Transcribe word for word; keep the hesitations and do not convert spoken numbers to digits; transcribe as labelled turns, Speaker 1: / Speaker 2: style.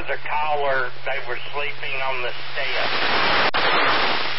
Speaker 1: was a caller. They were sleeping on the step.